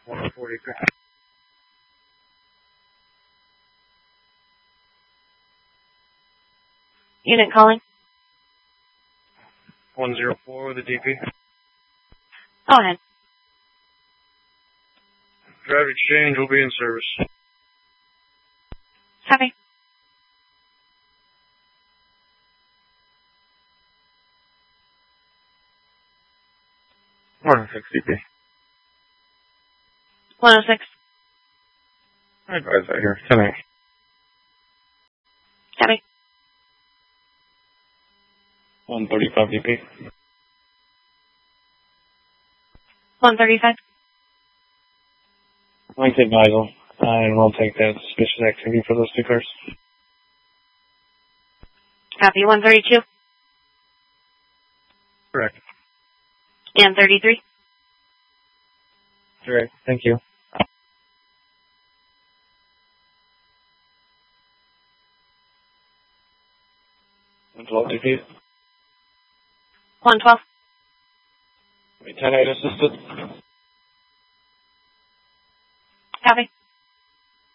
140. Unit calling. 104 with a DP. Go ahead. Drive exchange will be in service. Copy. Morning, 6 DP. 106. I advise that here. 10 8. Copy. 135 DP. 135. Length advisal. And we'll take that suspicious activity for those two cars. Copy. 132. Correct. And 33. Correct. Thank you. 112 DP. 112. 10 8 assisted.